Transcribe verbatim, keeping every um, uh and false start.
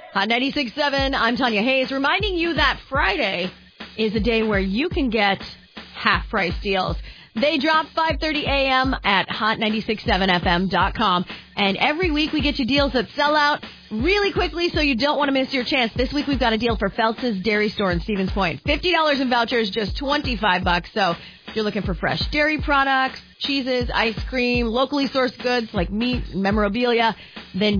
Hot ninety-six point seven, I'm Tanya Hayes, reminding you that Friday is a day where you can get half-price deals. They drop five thirty a.m. at hot nine six seven f m dot com. And every week we get you deals that sell out really quickly, so you don't want to miss your chance. This week we've got a deal for Feltz's Dairy Store in Stevens Point. fifty dollars in vouchers, just twenty-five bucks. So if you're looking for fresh dairy products, cheeses, ice cream, locally sourced goods like meat, memorabilia, then